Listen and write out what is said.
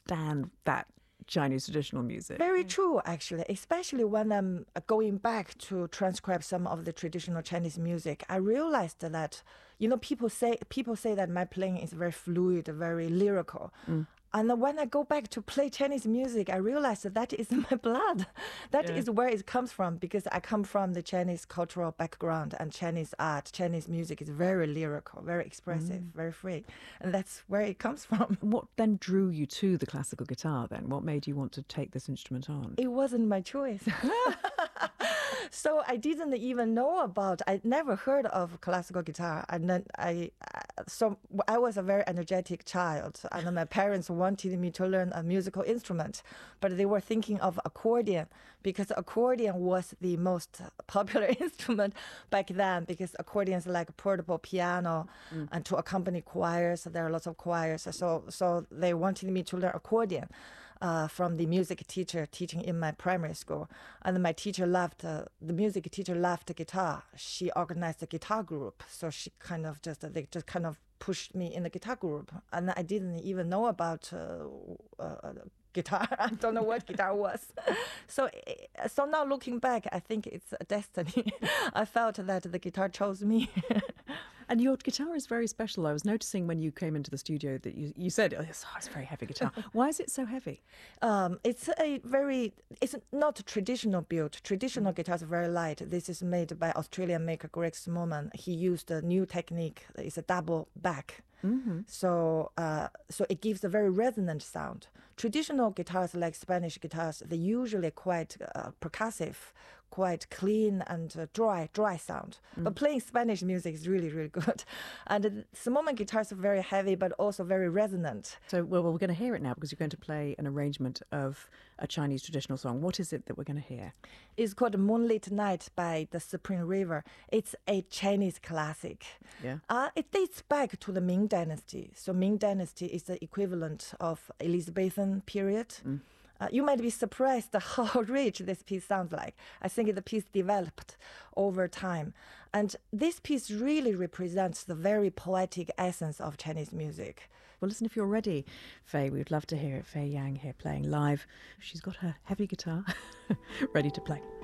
understand that Chinese traditional music. Very true, actually, especially when I'm going back to transcribe some of the traditional Chinese music. I realized that, people say that my playing is very fluid, very lyrical. And then when I go back to play Chinese music, I realize that is my blood. That is where it comes from, because I come from the Chinese cultural background, and Chinese art, Chinese music is very lyrical, very expressive, very free. And that's where it comes from. What then drew you to the classical guitar then? What made you want to take this instrument on? It wasn't my choice. So I didn't even know I never heard of classical guitar. And then I was a very energetic child, and my parents wanted me to learn a musical instrument, but they were thinking of accordion, because accordion was the most popular instrument back then, because accordion is like a portable piano and to accompany choirs. There are lots of choirs. So they wanted me to learn accordion. From the music teacher teaching in my primary school. And my teacher the music teacher loved guitar. She organized a guitar group. So they just kind of pushed me in the guitar group. And I didn't even know about guitar. I don't know what guitar was. So now looking back, I think it's a destiny. I felt that the guitar chose me. And your guitar is very special. I was noticing when you came into the studio that you said, it's a very heavy guitar. Why is it so heavy? It's not traditional build. Traditional guitars are very light. This is made by Australian maker Greg Smallman. He used a new technique. It's a double back. So it gives a very resonant sound. Traditional guitars, like Spanish guitars, they're usually quite percussive, quite clean and dry sound. But playing Spanish music is really, really good. And Smallman guitars are very heavy, but also very resonant. So, we're going to hear it now, because you're going to play an arrangement of a Chinese traditional song. What is it that we're going to hear? It's called Moonlit Night by the Spring River. It's a Chinese classic. Yeah. It dates back to the Ming Dynasty. So Ming Dynasty is the equivalent of Elizabethan period. You might be surprised how rich this piece sounds like. I think the piece developed over time. And this piece really represents the very poetic essence of Chinese music. Well, listen, if you're ready, Faye, we'd love to hear it. Faye Yang here playing live. She's got her heavy guitar ready to play.